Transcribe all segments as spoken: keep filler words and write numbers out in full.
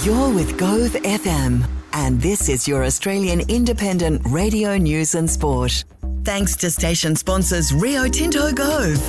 You're with Gove F M, and this is your Australian independent radio news and sport. Thanks to station sponsors Rio Tinto Gove.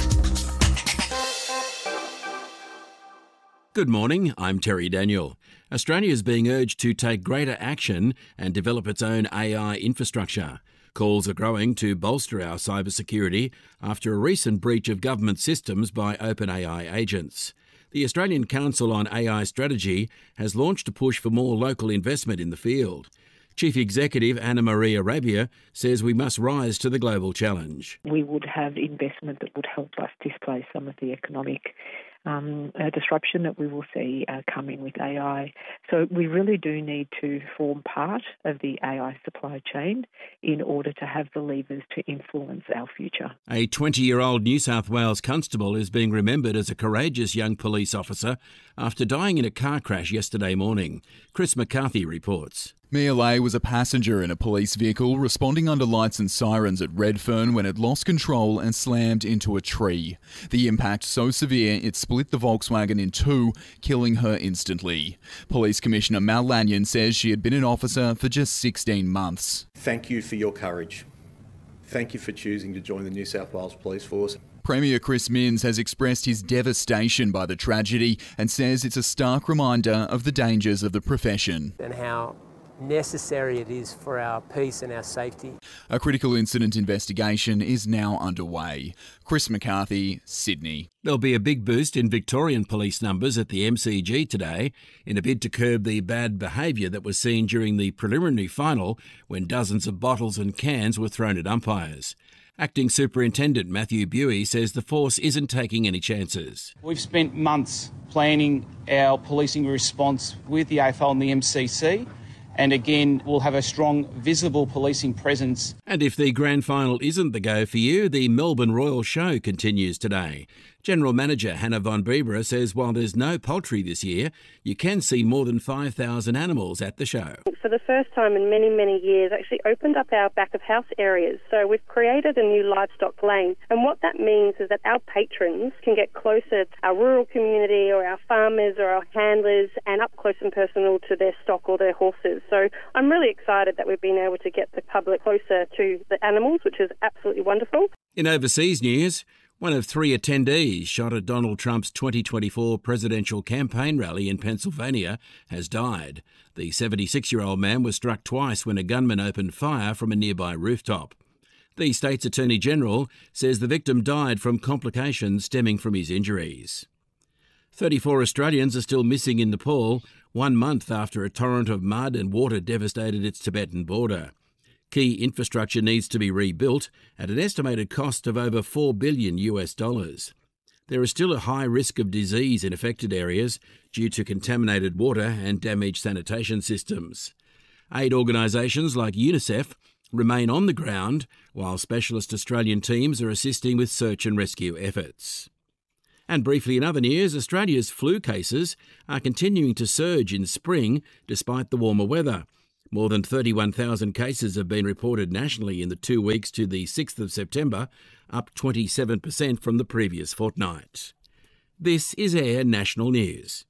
Good morning, I'm Terry Daniel. Australia is being urged to take greater action and develop its own A I infrastructure. Calls are growing to bolster our cybersecurity after a recent breach of government systems by OpenAI agents. The Australian Council on A I Strategy has launched a push for more local investment in the field. Chief Executive Anna Maria Rabier says we must rise to the global challenge. We would have investment that would help us displace some of the economic um, uh, disruption that we will see uh, coming with A I. So we really do need to form part of the A I supply chain in order to have the levers to influence our future. A twenty-year-old New South Wales constable is being remembered as a courageous young police officer after dying in a car crash yesterday morning. Chris McCarthy reports. Mia Lay was a passenger in a police vehicle responding under lights and sirens at Redfern when it lost control and slammed into a tree. The impact so severe it split the Volkswagen in two, killing her instantly. Police Commissioner Mal Lanyon says she had been an officer for just sixteen months. Thank you for your courage. Thank you for choosing to join the New South Wales Police Force. Premier Chris Minns has expressed his devastation by the tragedy and says it's a stark reminder of the dangers of the profession. And how necessary it is for our peace and our safety. A critical incident investigation is now underway. Chris McCarthy, Sydney. There'll be a big boost in Victorian police numbers at the M C G today in a bid to curb the bad behaviour that was seen during the preliminary final when dozens of bottles and cans were thrown at umpires. Acting Superintendent Matthew Buey says the force isn't taking any chances. We've spent months planning our policing response with the A F L and the M C C. And again, we'll have a strong, visible policing presence. And if the grand final isn't the go for you, the Melbourne Royal Show continues today. General Manager Hannah von Bieber says while there's no poultry this year, you can see more than five thousand animals at the show. For the first time in many, many years, actually opened up our back-of-house areas. So we've created a new livestock lane. And what that means is that our patrons can get closer to our rural community or our farmers or our handlers and up close and personal to their stock or their horses. So I'm really excited that we've been able to get the public closer to the animals, which is absolutely wonderful. In overseas news, one of three attendees shot at Donald Trump's twenty twenty-four presidential campaign rally in Pennsylvania has died. The seventy-six-year-old man was struck twice when a gunman opened fire from a nearby rooftop. The state's Attorney General says the victim died from complications stemming from his injuries. thirty-four Australians are still missing in Nepal, one month after a torrent of mud and water devastated its Tibetan border. Key infrastructure needs to be rebuilt at an estimated cost of over four billion US dollars. There is still a high risk of disease in affected areas due to contaminated water and damaged sanitation systems. Aid organisations like UNICEF remain on the ground, while specialist Australian teams are assisting with search and rescue efforts. And briefly in other news, Australia's flu cases are continuing to surge in spring despite the warmer weather. More than thirty-one thousand cases have been reported nationally in the two weeks to the sixth of September, up twenty-seven percent from the previous fortnight. This is Air National News.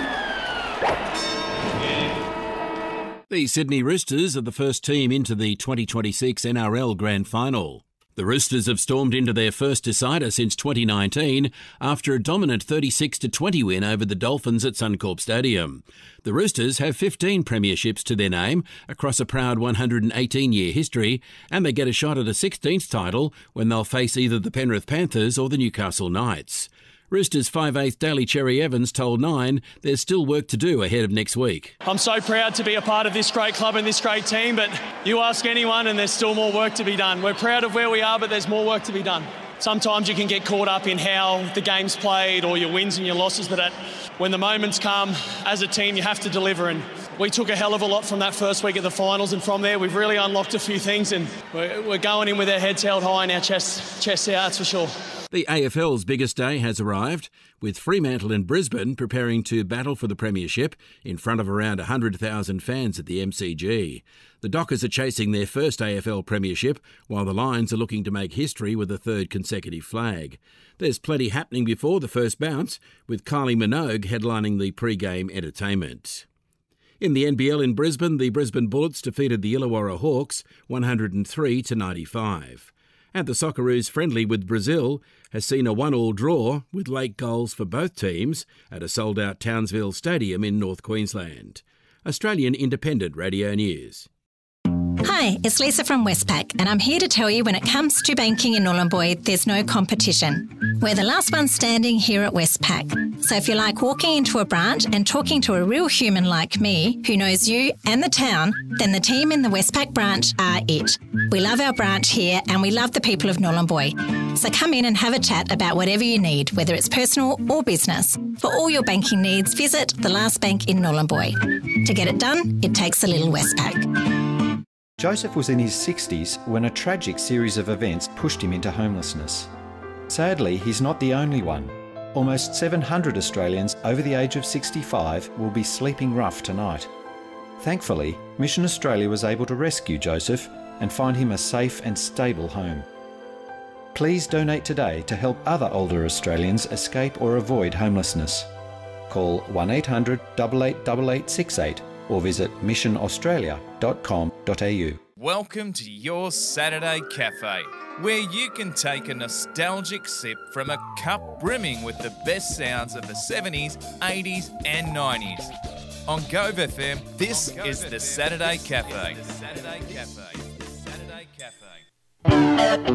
The Sydney Roosters are the first team into the twenty twenty-six N R L Grand Final. The Roosters have stormed into their first decider since twenty nineteen after a dominant thirty-six to twenty win over the Dolphins at Suncorp Stadium. The Roosters have fifteen premierships to their name across a proud one hundred eighteen year history, and they get a shot at a sixteenth title when they'll face either the Penrith Panthers or the Newcastle Knights. Roosters five eighth Daly Cherry Evans told Nine there's still work to do ahead of next week. I'm so proud to be a part of this great club and this great team, but you ask anyone and there's still more work to be done. We're proud of where we are, but there's more work to be done. Sometimes you can get caught up in how the game's played or your wins and your losses, but at, when the moments come, as a team, you have to deliver. And we took a hell of a lot from that first week of the finals, and from there we've really unlocked a few things, and we're, we're going in with our heads held high and our chests, chests out, that's for sure. The A F L's biggest day has arrived, with Fremantle and Brisbane preparing to battle for the premiership in front of around one hundred thousand fans at the M C G. The Dockers are chasing their first A F L premiership, while the Lions are looking to make history with a third consecutive flag. There's plenty happening before the first bounce, with Kylie Minogue headlining the pre-game entertainment. In the N B L in Brisbane, the Brisbane Bullets defeated the Illawarra Hawks one hundred three to ninety-five. And the Socceroos friendly with Brazil has seen a one-all draw with late goals for both teams at a sold-out Townsville Stadium in North Queensland. Australian Independent Radio News. Hi, it's Lisa from Westpac, and I'm here to tell you when it comes to banking in Nhulunbuy, there's no competition. We're the last one standing here at Westpac. So if you like walking into a branch and talking to a real human like me, who knows you and the town, then the team in the Westpac branch are it. We love our branch here and we love the people of Nhulunbuy. So come in and have a chat about whatever you need, whether it's personal or business. For all your banking needs, visit the last bank in Nhulunbuy. To get it done, it takes a little Westpac. Joseph was in his sixties when a tragic series of events pushed him into homelessness. Sadly, he's not the only one. Almost seven hundred Australians over the age of sixty-five will be sleeping rough tonight. Thankfully, Mission Australia was able to rescue Joseph and find him a safe and stable home. Please donate today to help other older Australians escape or avoid homelessness. Call one eight hundred, eight eight eight eight six eight or visit mission australia dot com dot a u. Welcome to your Saturday Cafe, where you can take a nostalgic sip from a cup brimming with the best sounds of the seventies, eighties and nineties. On Gove F M, this is the Saturday Cafe.